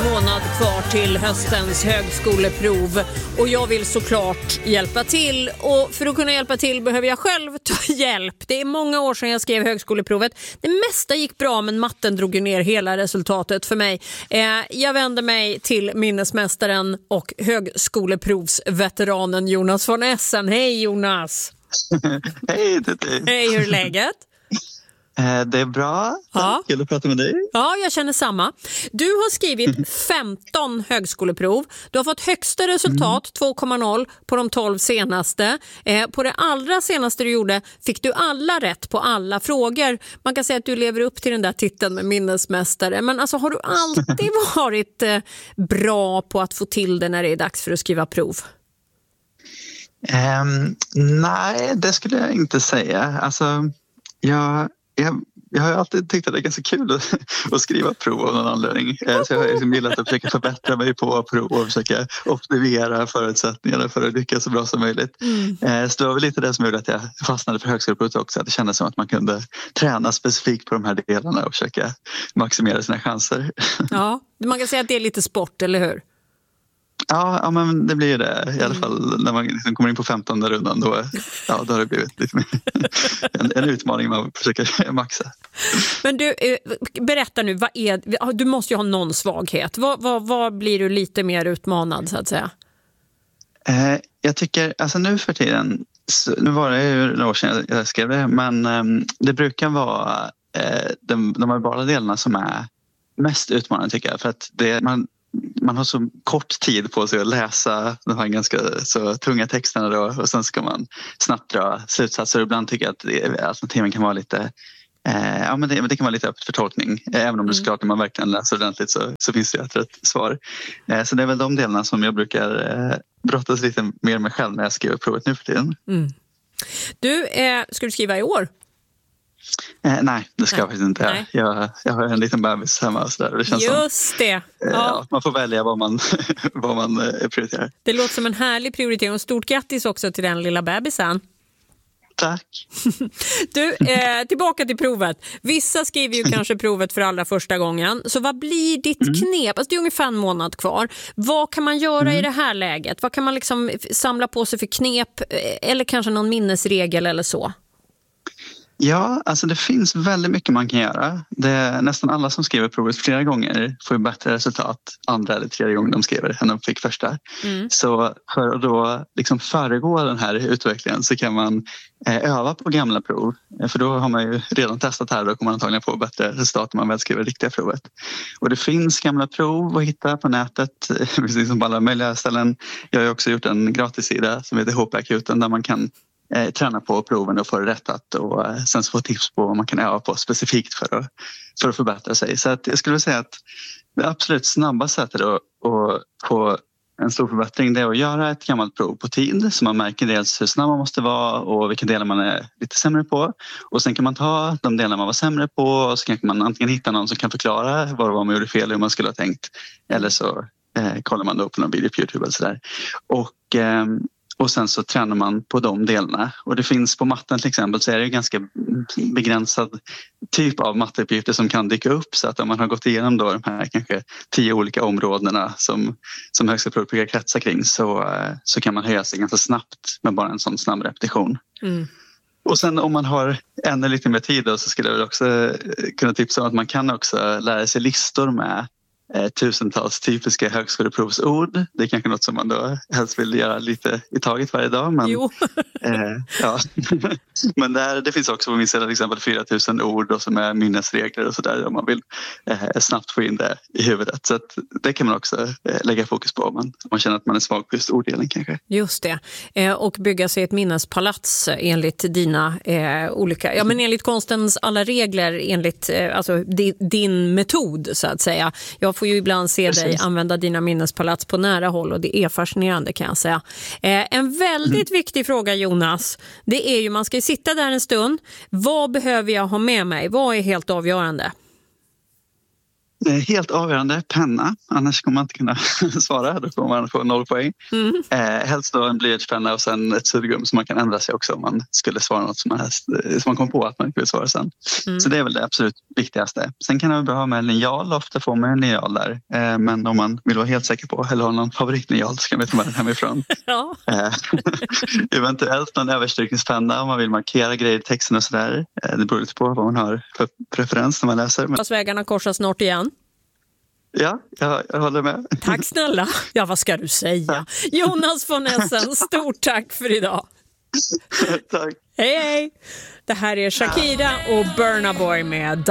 månad kvar till höstens högskoleprov och jag vill såklart hjälpa till, och för att kunna hjälpa till behöver jag själv ta hjälp. Det är många år sedan jag skrev högskoleprovet. Det mesta gick bra, men matten drog ner hela resultatet för mig. Jag vänder mig till minnesmästaren och högskoleprovsveteranen Jonas von Essen. Hej Jonas! Hej Titti! Hej, hur är läget? Det är bra. Ja. Kul att prata med dig. Ja, jag känner samma. Du har skrivit 15 högskoleprov. Du har fått högsta resultat, 2,0 på de 12 senaste. På det allra senaste du gjorde fick du alla rätt på alla frågor. Man kan säga att du lever upp till den där titeln med minnesmästare. Men alltså, har du alltid varit bra på att få till det när det är dags för att skriva prov? Nej, det skulle jag inte säga. Alltså, jag har ju alltid tyckt att det är ganska kul att skriva prov av någon anledning. Så jag har liksom gillat att försöka förbättra mig på prov och försöka optimera förutsättningarna för att lyckas så bra som möjligt. Så det var väl lite det som gjorde att jag fastnade för högskoleprovet också. Att det kändes som att man kunde träna specifikt på de här delarna och försöka maximera sina chanser. Ja, man kan säga att det är lite sport, eller hur? Ja, men det blir ju det. I alla fall när man liksom kommer in på 15:e rundan då har det blivit lite mer en utmaning man försöker maxa. Men du, berätta nu, du måste ju ha någon svaghet. Vad blir du lite mer utmanad så att säga? Jag tycker, alltså nu för tiden, nu var det ju några år sedan jag skrev det, men det brukar vara de här bara delarna som är mest utmanande tycker jag. För att man har så kort tid på sig att läsa de här ganska så tunga texterna då, och sen ska man snabbt dra slutsatser. Ibland tycker jag att alternativen kan vara lite men det kan vara lite öppet för tolkning. Även om det såklart när man verkligen läser ordentligt så finns det ett rätt svar. Så det är väl de delarna som jag brukar brottas lite mer med själv när jag skriver provet nu för tiden. Du, ska du skriva i år? Nej, det ska jag faktiskt inte. Jag har en liten bebis hemma och sådär. Det känns just det. Ja, man får välja vad man prioriterar. Det låter som en härlig prioritering, och stort grattis också till den lilla bebisen. Tack. Du, tillbaka till provet. Vissa skriver ju kanske provet för allra första gången. Så vad blir ditt knep? Alltså det är ungefär en månad kvar. Vad kan man göra i det här läget? Vad kan man liksom samla på sig för knep? Eller kanske någon minnesregel eller så? Ja, alltså det finns väldigt mycket man kan göra. Nästan alla som skriver provet flera gånger får ju bättre resultat andra eller tredje gången de skriver än de fick första. Så för att då liksom föregå den här utvecklingen så kan man öva på gamla prov. För då har man ju redan testat här, då kommer man antagligen få bättre resultat när man väl skriver det riktiga provet. Och det finns gamla prov att hitta på nätet, precis som på alla möjliga ställen. Jag har ju också gjort en gratissida som heter HP-akuten där man kan träna på proven och få det rättat, och sen så få tips på vad man kan öva på specifikt för att förbättra sig. Så att jag skulle säga att det absolut snabbaste sättet att få en stor förbättring, det är att göra ett gammalt prov på tid, så man märker dels hur snabb man måste vara och vilka delar man är lite sämre på. Och sen kan man ta de delar man var sämre på, och så kan man antingen hitta någon som kan förklara vad det var man gjorde fel, hur man skulle ha tänkt, eller så kollar man då på någon video på YouTube eller sådär. Och sen så tränar man på de delarna. Och det finns på matten till exempel, så är det ganska begränsad typ av matteuppgifter som kan dyka upp. Så att om man har gått igenom då de här kanske 10 olika områdena som högskoleprovet brukar kretsa kring, så kan man höja sig ganska snabbt med bara en sån snabb repetition. Och sen om man har ännu lite mer tid då, så skulle jag väl också kunna tipsa om att man kan också lära sig listor med tusentals typiska högskoleprovsord. Det är kanske något som man då helst vill göra lite i taget varje dag. Men, ja. Men det finns också på min sida till exempel 4000 ord och som är minnesregler och sådär, om man vill snabbt få in det i huvudet. Så att det kan man också lägga fokus på om man känner att man är svag på just orddelen kanske. Just det. Och bygga sig ett minnespalats enligt dina olika, men enligt konstens alla regler, enligt alltså din metod så att säga. Jag får ju ibland se dig använda dina minnespalats på nära håll, och det är fascinerande kan jag säga. En väldigt viktig fråga, Jonas, det är ju, man ska sitta där en stund. Vad behöver jag ha med mig? Vad är helt avgörande? Helt avgörande, penna. Annars kommer man inte kunna svara. Då kommer man få 0 poäng. Helst då en blyertspenna och sen ett suddgum så man kan ändra sig också om man skulle svara något som man kom på att man vill svara sen. Så det är väl det absolut viktigaste. Sen kan det vara bra att ha med en linjal. Ofta får man en linjal där. Men om man vill vara helt säker på eller ha någon favoritlinjal så kan vi ta med den hemifrån. Ja. Eventuellt någon överstrykningspenna om man vill markera grejer i texten och sådär. Det beror lite på vad man har för preferens när man läser. Vägarna korsas snart igen. Ja, jag håller med. Tack snälla. Ja, vad ska du säga? Jonas von Essen, stort tack för idag. Tack. Hej, hej. Det här är Shakira och Burna Boy med